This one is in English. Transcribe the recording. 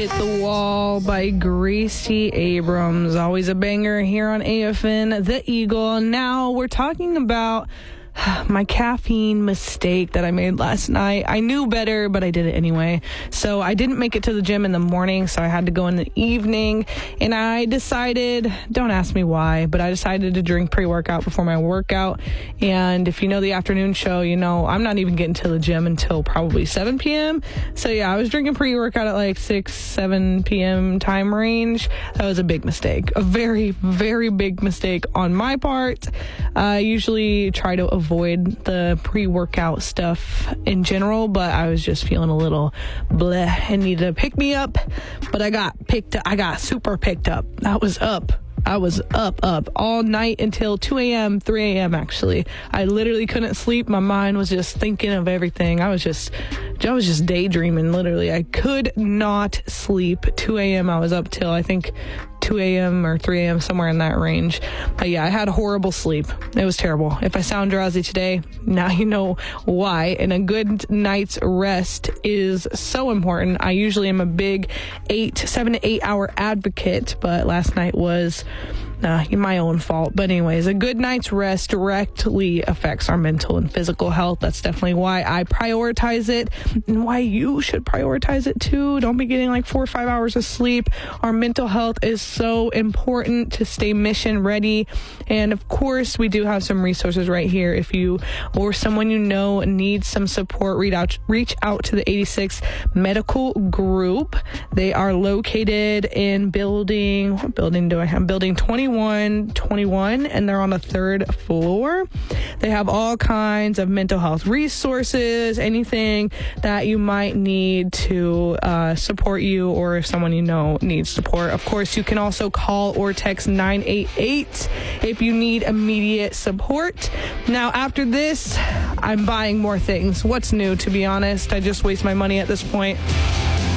Hit the Wall by Gracie Abrams. Always a banger here on AFN, The Eagle. Now we're talking about my caffeine mistake that I made last night. I knew better, but I did it anyway. So I didn't make it to the gym in the morning, so I had to go in the evening. And I decided, don't ask me why, but I decided to drink pre-workout before my workout. And if you know the afternoon show, you know I'm not even getting to the gym until probably 7 p.m. So yeah, I was drinking pre-workout at like 6, 7 p.m. time range. That was a big mistake. A very, very big mistake on my part. I usually try to avoid the pre-workout stuff in general, but I was just feeling a little bleh and needed to pick me up. But I got super picked up. I was up all night until 2 a.m., 3 a.m. actually. I literally couldn't sleep. My mind was just thinking of everything. I was just daydreaming, literally. I could not sleep. 2 a.m. I was up till I think 2 a.m. or 3 a.m., somewhere in that range. But yeah, I had horrible sleep. It was terrible. If I sound drowsy today, now you know why. And a good night's rest is so important. I usually am a big 7 to 8 hour advocate, but last night was my own fault. But anyways, a good night's rest directly affects our mental and physical health. That's definitely why I prioritize it and why you should prioritize it too. Don't be getting like 4 or 5 hours of sleep. Our mental health is so important to stay mission ready. And of course, we do have some resources right here. If you or someone you know needs some support, reach out to the 86 Medical Group. They are located in building 21, and they're on the 3rd floor. They have all kinds of mental health resources, anything that you might need to support you, or if someone you know needs support. Of course, you can also call or text 988 if you need immediate support. Now, after this, I'm buying more things. What's new, to be honest? I just waste my money at this point.